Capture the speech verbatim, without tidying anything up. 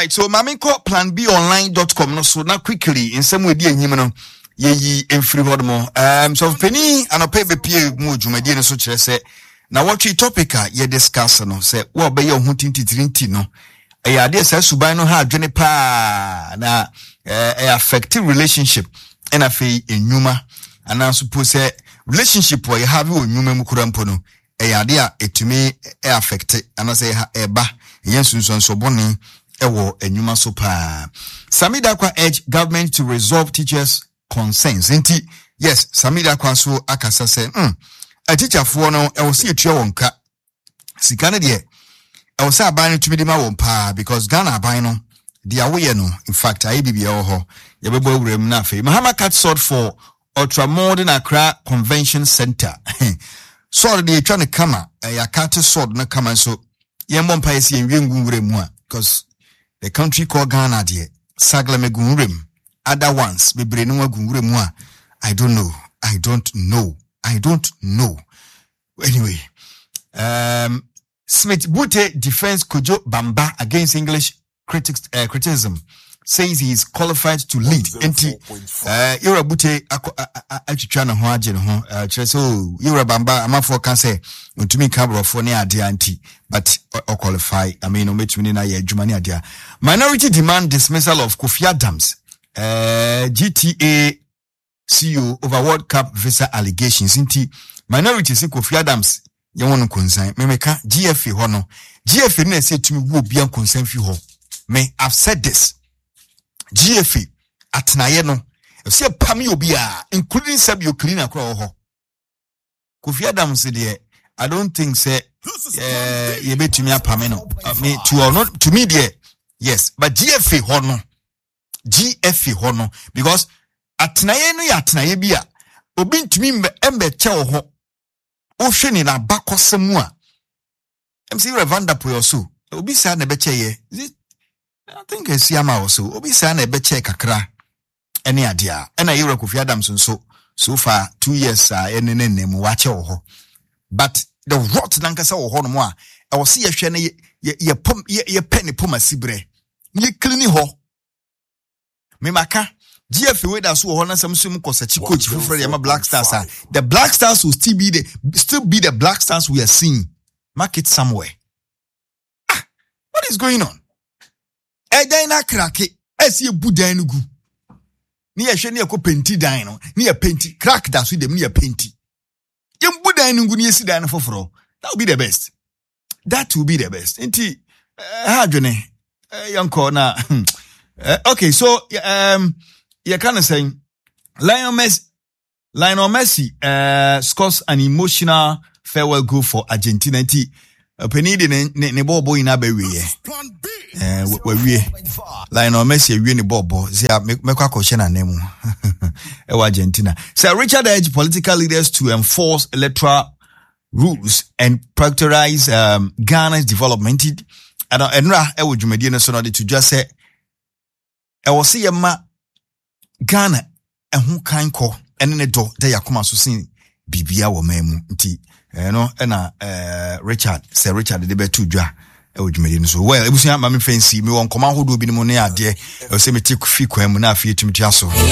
right, so mami ko plan b online dot com no so na quickly in some way di enyim no ye yi emfiri hodmo. Um so penny anope be pie mu dwumadi no so kire se na what topic a ye discuss no se wo be ye ho tintirinti no e ya de se suban no ha adwene pa na e affect relationship and afi enwuma ana suppose say relationship wo ye have enwuma mu kurampo no e ya de a etumi e affect ana say e ba yensunsun so boni ewo enwuma so pa. Samida Kwa urge government to resolve teachers concerns. Enti yes, Samida Kwa so akasa say mm a teacher for no e wo se etua wonka sika ne de e wo se aban no tumi de ma won pa because Ghana aban no dia wo ye no in fact ayi bibia wo ho ye bebo awuram na afei Mahama cut sword for Ultramodern Accra Convention Center. Sword de etwa ne kama ya cut sword na kama so ye mbom pa yesi enwe ngwuremu a because the country called Ghana de sagla megurem other ones bebre no ngwuremu a I don't know I don't know I don't know anyway. um Smith Bute defends Kojo Bamba against English critics uh, criticism, says he is qualified to lead. Enti uh Yura Bute atwitwa na ho age ne ho kire so Yura Bamba amafo kan say ntumi kabro fo ne ade anti but or qualify. I mean no metumi na ye adwuma ne ade. Minority demand dismissal of Kofi Adams uh G T A C E O over World Cup visa allegations. Enti minority say Kofi Adams ye won concern me meka G F A ho no G F A na say tumi wo bia concern fi ho. Me I've said this. G F A atnaye no say pam obi a including sub you clean akro ho. Kofi Adams de I don't think say eh ye betumi apam no me to or not to me there yes but G F A ho no G F A ho no because atnaye no ya atnaye bi a obi ntumi embe che wo ho o hwe ni na bakosemu a em say Revanda Poyoso obi sa na be che ye I think I see ama also obi sa na be che kakra ene adea ena Yura Kofi Adams so so far two years uh ene ne ne mu wa che wo ho but the rot nankasa wo ho no mo a e wo se ye hwe ne ye ye pom ye pe ne pom asibre ye klini ho me maka G F A we da so wo ho na sam so mu kosachi coach fufure ya ma Black Stars uh, the Black Stars will still be the still be the Black Stars we are seeing. Mark it somewhere. Ah, what is going on? Edan na krake esi ebudan nugu ni ye hwe ne ekọ penti dan no ni ye penti crack da so dem ni ye penti ye budan nugu ni esi dan no foforo. That will be the best. That will be the best. Enti ha dwene yanko na okay so um you can say Lionel Messi Lionel Messi uh, scores an emotional farewell goal for Argentina. Enti penny de ne ne bobo ina ba wiye eh we wiye Lionel Messi wiye ne bobo zia mekwa kwahye na nemu e wa Argentina. So Richard urged political leaders to enforce electoral rules and prioritize um, Ghana's development. And enra e wo dwumadi ne so no de to just say e wo se yema Ghana e ho kan ko ene ne do de yakoma so sin bibia wo mamu nti eh no na eh Richard Sir Richard de be to dwa e odwumadi no so well ebusia ma me fancy me won koma hodo bi ne mo ne ade e se me take fi kwan mu na afi etumi tia so